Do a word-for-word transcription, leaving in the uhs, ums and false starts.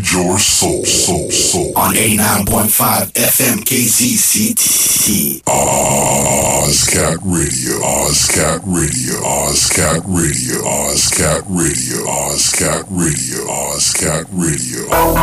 your soul, soul, soul. On eighty-nine point five F M K Z C T. Ozcat Radio, Ozcat Radio, Ozcat Radio, Ozcat Radio, Ozcat Radio, Ozcat Radio.